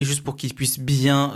juste pour qu'ils puissent bien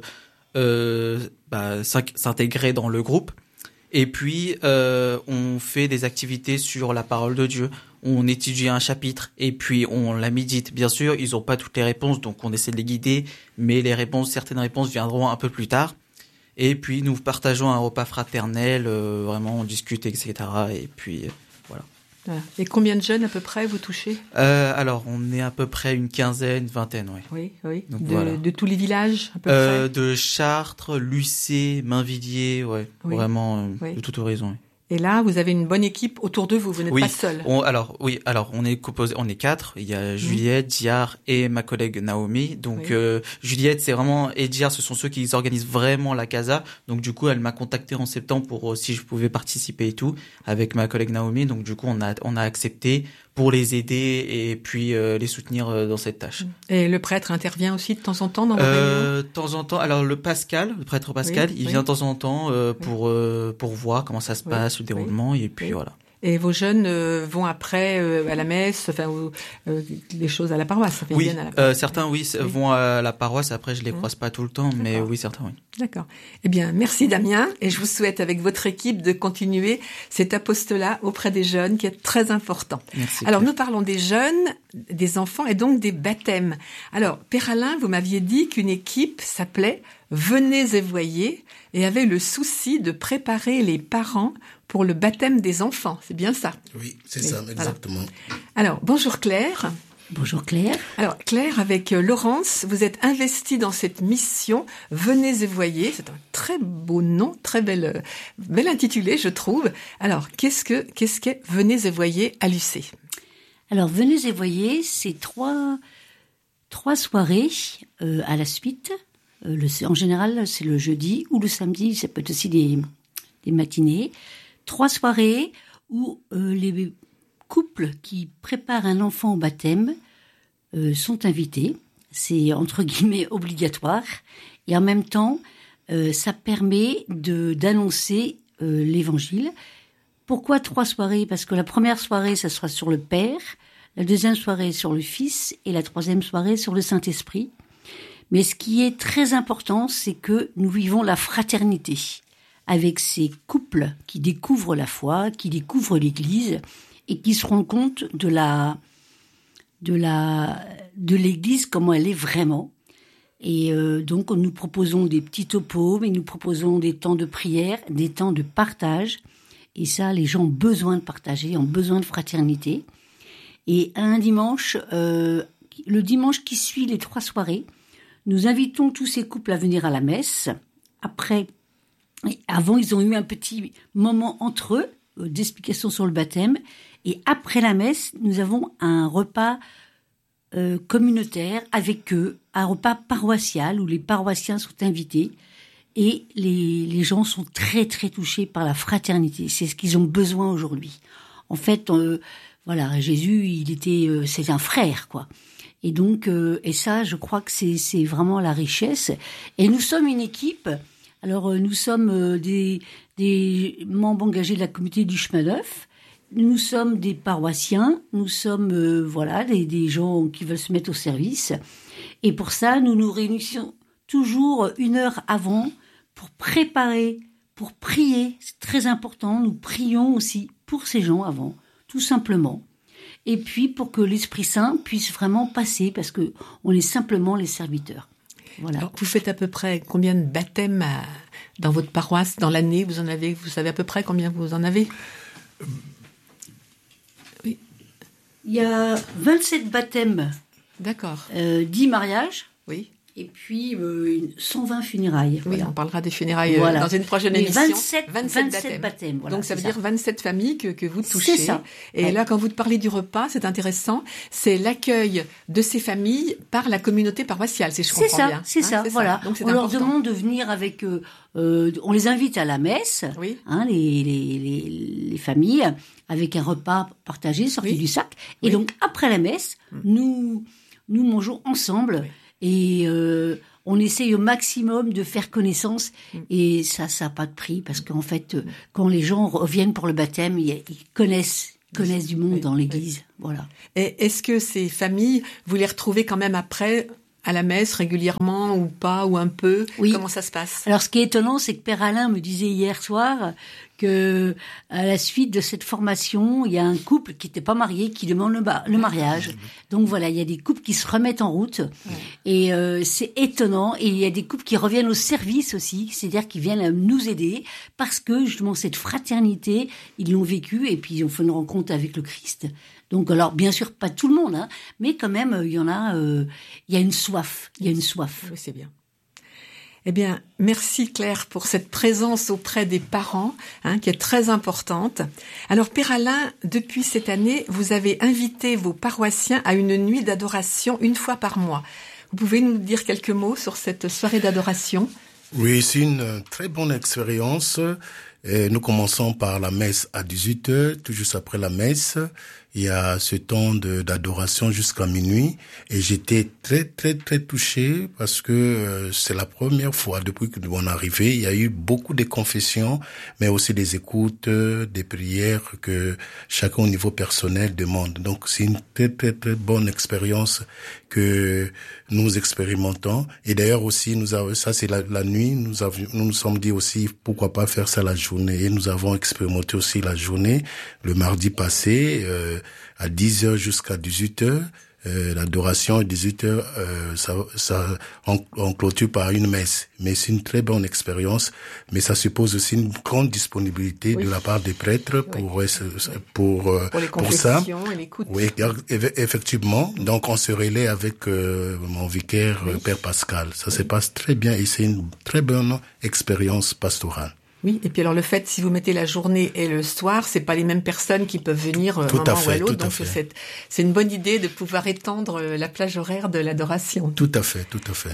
s'intégrer dans le groupe. Et puis, on fait des activités sur la parole de Dieu. On étudie un chapitre et puis on la médite. Bien sûr, ils n'ont pas toutes les réponses, donc on essaie de les guider, mais certaines réponses viendront un peu plus tard. Et puis, nous partageons un repas fraternel, vraiment, on discute, etc. Et puis, voilà. Voilà. Et combien de jeunes, à peu près, vous touchez ? Alors, on est à peu près une quinzaine, vingtaine, oui. Oui. Donc, voilà. De tous les villages, à peu près ? De Chartres, Lucé, Mainvilliers, vraiment, de tout horizon, oui. Et là, vous avez une bonne équipe autour de vous, vous n'êtes pas seul. On est composé, on est 4. Il y a Juliette, Diar et ma collègue Naomi. Donc Juliette, et Diar, ce sont ceux qui organisent vraiment la casa. Donc du coup, elle m'a contacté en septembre pour si je pouvais participer et tout avec ma collègue Naomi. Donc du coup, on a accepté pour les aider et puis les soutenir dans cette tâche. Et le prêtre intervient aussi de temps en temps dans vos réunions ? De temps en temps. Alors le prêtre Pascal, il vient de temps en temps pour voir comment ça se passe, le déroulement, et puis voilà. Et vos jeunes vont après à la messe, les choses à la paroisse. Oui, viennent à la paroisse. Certains vont à la paroisse. Après, je les croise pas tout le temps, mais oui, certains oui. D'accord. Eh bien, merci Damien, et je vous souhaite avec votre équipe de continuer cet apostolat auprès des jeunes qui est très important. Merci. Alors, nous parlons des jeunes, des enfants et donc des baptêmes. Alors, Père Alain, vous m'aviez dit qu'une équipe s'appelait Venez et voyez et avait le souci de préparer les parents pour le baptême des enfants. C'est bien ça ? Oui, c'est ça, exactement. Voilà. Alors, bonjour Claire. Bonjour Claire. Alors Claire, avec Laurence, vous êtes investie dans cette mission Venez et voyez. C'est un très beau nom, très bel intitulé, je trouve. Alors, qu'est-ce qu'est Venez et voyez à l'UC ? Alors, Venez et voyez, c'est trois soirées à la suite. En général, c'est le jeudi ou le samedi, ça peut être aussi des matinées. 3 soirées où les couples qui préparent un enfant au baptême sont invités. C'est entre guillemets obligatoire. Et en même temps, ça permet d'annoncer l'évangile. Pourquoi 3 soirées ? Parce que la première soirée, ça sera sur le Père, la deuxième soirée sur le Fils et la troisième soirée sur le Saint-Esprit. Mais ce qui est très important, c'est que nous vivons la fraternité avec ces couples qui découvrent la foi, qui découvrent l'Église et qui se rendent compte de l'Église, comment elle est vraiment. Et donc, nous proposons des petits topos, mais nous proposons des temps de prière, des temps de partage. Et ça, les gens ont besoin de partager, ont besoin de fraternité. Et un dimanche, le dimanche qui suit les 3 soirées, nous invitons tous ces couples à venir à la messe. Avant, ils ont eu un petit moment entre eux d'explication sur le baptême. Et après la messe, nous avons un repas communautaire avec eux, un repas paroissial où les paroissiens sont invités. Et les gens sont très, très touchés par la fraternité. C'est ce qu'ils ont besoin aujourd'hui. En fait, Jésus, c'est un frère, quoi. Et donc, et ça, je crois que c'est vraiment la richesse. Et nous sommes une équipe. Alors, nous sommes des membres engagés de la communauté du chemin d'œuf. Nous sommes des paroissiens. Nous sommes, des gens qui veulent se mettre au service. Et pour ça, nous nous réunissons toujours 1 heure avant pour préparer, pour prier. C'est très important. Nous prions aussi pour ces gens avant, tout simplement. Et puis pour que l'Esprit Saint puisse vraiment passer, parce que on est simplement les serviteurs. Voilà. Alors, vous faites à peu près combien de baptêmes dans votre paroisse dans l'année ? Vous savez à peu près combien vous en avez ? Oui. Il y a 27 baptêmes. D'accord. 10 mariages. Oui. Et puis 120 funérailles. Oui, voilà. On parlera des funérailles dans une prochaine émission. 27 baptêmes. Voilà, donc ça veut dire 27 familles que vous touchez. C'est ça. Et là, quand vous parlez du repas, c'est intéressant, c'est l'accueil de ces familles par la communauté paroissiale, si je comprends bien. C'est ça, voilà. Donc c'est on important. leur demande de venir avec... on les invite à la messe, oui. Les familles, avec un repas partagé, sorti du sac. Et donc, après la messe, nous mangeons ensemble. Oui. Et on essaye au maximum de faire connaissance. Et ça n'a pas de prix, parce qu'en fait, quand les gens reviennent pour le baptême, ils connaissent du monde dans l'Église. Voilà. Et est-ce que ces familles, vous les retrouvez quand même après à la messe régulièrement ou pas, ou un peu? Oui. Comment ça se passe? Alors, ce qui est étonnant, c'est que Père Alain me disait hier soir que, à la suite de cette formation, il y a un couple qui n'était pas marié qui demande le mariage. Donc voilà, il y a des couples qui se remettent en route. Et c'est étonnant. Et il y a des couples qui reviennent au service aussi, c'est-à-dire qui viennent nous aider parce que justement cette fraternité, ils l'ont vécu et puis ils ont fait une rencontre avec le Christ. Donc alors bien sûr pas tout le monde, hein, mais quand même il y en a, il y a une soif, il y a une soif. Oui, c'est bien. Eh bien, merci Claire pour cette présence auprès des parents, qui est très importante. Alors Père Alain, depuis cette année, vous avez invité vos paroissiens à une nuit d'adoration 1 fois par mois. Vous pouvez nous dire quelques mots sur cette soirée d'adoration? Oui, c'est une très bonne expérience. Et nous commençons par la messe à 18h, tout juste après la messe. Il y a ce temps d'adoration jusqu'à minuit. Et j'étais très, très, très touché parce que c'est la première fois depuis que nous sommes arrivés. Il y a eu beaucoup de confessions, mais aussi des écoutes, des prières que chacun au niveau personnel demande. Donc c'est une très, très, très bonne expérience que nous expérimentons. Et d'ailleurs aussi, ça c'est la nuit, nous sommes dit aussi pourquoi pas faire ça la journée. Et nous avons expérimenté aussi la journée, le mardi passé, à 10h jusqu'à 18h. L'adoration à 18h, on clôture par une messe. Mais c'est une très bonne expérience. Mais ça suppose aussi une grande disponibilité de la part des prêtres pour les confessions et l'écoute. Oui, effectivement. Donc on se relaie avec mon vicaire, Père Pascal. Ça se passe très bien et c'est une très bonne expérience pastorale. Oui, et puis alors le fait, si vous mettez la journée et le soir, c'est pas les mêmes personnes qui peuvent venir un moment ou à l'autre, donc c'est une bonne idée de pouvoir étendre la plage horaire de l'adoration. Tout à fait, tout à fait.